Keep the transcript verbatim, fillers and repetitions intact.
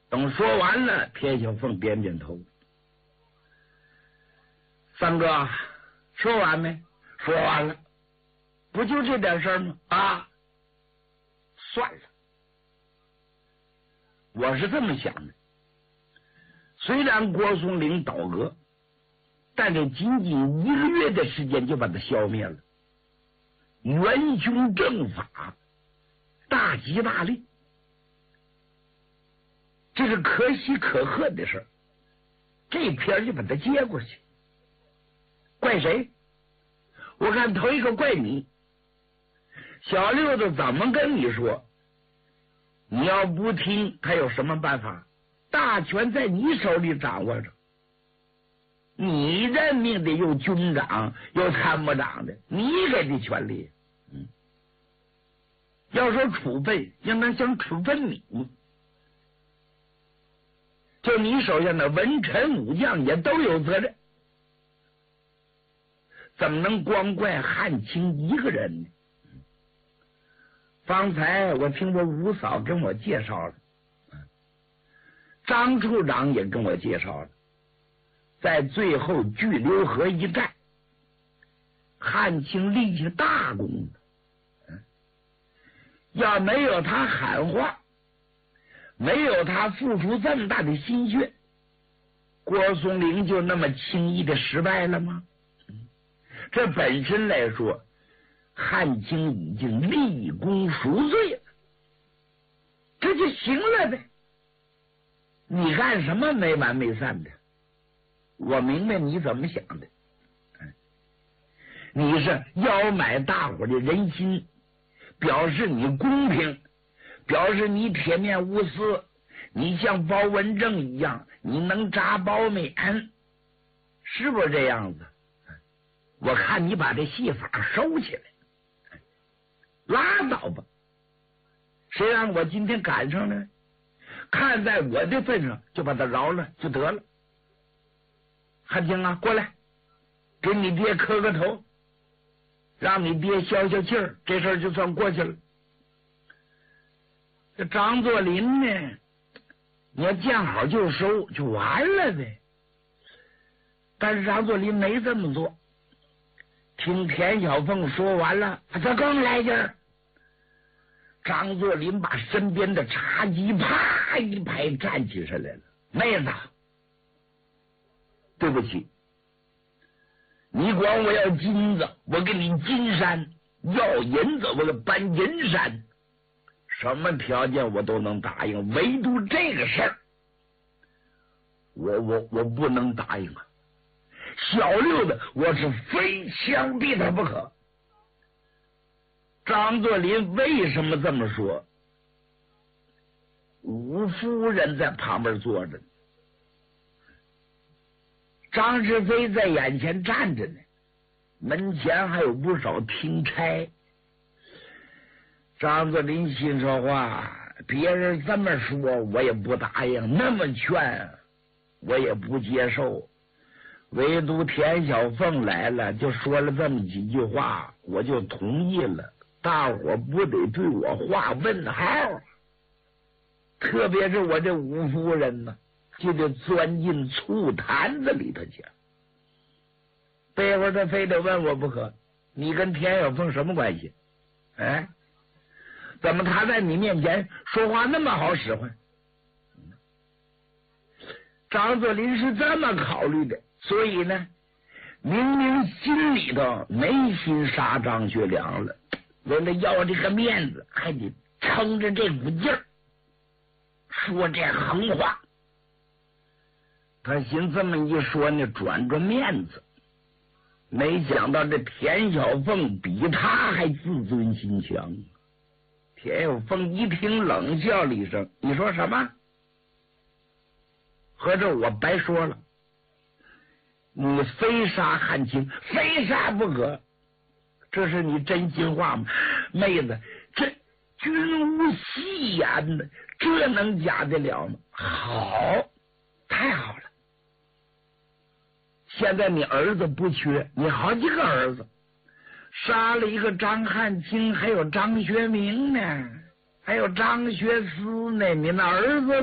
等说完了，田小凤点点头。三哥，说完没？说完了。不就这点事儿吗？啊，算了。我是这么想的，虽然郭松龄倒戈，但这仅仅一个月的时间就把他消灭了，元凶正法，大吉大利，这是可喜可贺的事儿。这篇就把他接过去，怪谁？我看头一个怪你。小六子怎么跟你说？你要不听，他有什么办法？大权在你手里掌握着，你任命的有军长有参谋长的，你给的权利。嗯，要说处分，应当想处分你，就你手下的文臣武将也都有责任，怎么能光怪汉卿一个人呢？方才我听过吴嫂跟我介绍了，张处长也跟我介绍了，在最后巨流河一战，汉卿立下大功，要没有他喊话，没有他付出这么大的心血，郭松龄就那么轻易的失败了吗？这本身来说，汉卿已经立功赎罪了，这就行了呗。你干什么没完没散的？我明白你怎么想的。你是要买大伙的人心，表示你公平，表示你铁面无私，你像包文正一样，你能扎包面，是不是这样子？我看你把这戏法收起来，拉倒吧。谁让我今天赶上了？看在我的份上，就把他饶了就得了。汉卿啊，过来，给你爹磕个头，让你爹消消气儿，这事儿就算过去了。这张作霖呢，你要见好就收，就完了呗。但是张作霖没这么做，听田小凤说完了，他更来劲儿。张作霖把身边的茶几啪一拍，站起身来了。妹子，对不起，你管我要金子，我给你金山；要银子，我给搬银山。什么条件我都能答应，唯独这个事儿，我我我不能答应啊！小六子，我是非枪毙他不可。张作霖为什么这么说？吴夫人在旁边坐着呢，张世飞在眼前站着呢，门前还有不少听差。张作霖心说话，别人这么说我也不答应，那么劝我也不接受，唯独田小凤来了，就说了这么几句话，我就同意了。大伙不得对我画问号，特别是我这吴夫人呢，就得钻进醋坛子里头去。这会儿他非得问我不可，你跟田小凤什么关系？哎，怎么他在你面前说话那么好使唤？张作霖是这么考虑的，所以呢，明明心里头没心杀张学良了，为了要这个面子，还得撑着这股劲儿说这横话。他寻这么一说呢，转转面子，没想到这田小凤比他还自尊心强。田小凤一听，冷笑了一声：“你说什么？合着我白说了？你非杀汉卿，非杀不可。这是你真心话吗？妹子，这君无戏言的，这能假得了吗？好，太好了。现在你儿子不缺，你好几个儿子，杀了一个张汉卿，还有张学明呢，还有张学思呢，你那儿子